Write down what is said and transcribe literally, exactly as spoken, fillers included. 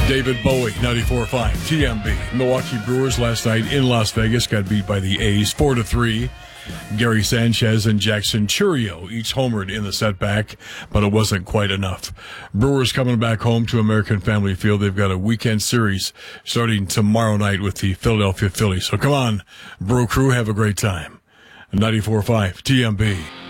David Bowie, ninety-four point five T M B. Milwaukee Brewers last night in Las Vegas got beat by the A's four to three. Gary Sanchez and Jackson Chourio each homered in the setback, but it wasn't quite enough. Brewers coming back home to American Family Field. They've got a weekend series starting tomorrow night with the Philadelphia Phillies. So come on, Brew Crew, have a great time. ninety-four point five T M B.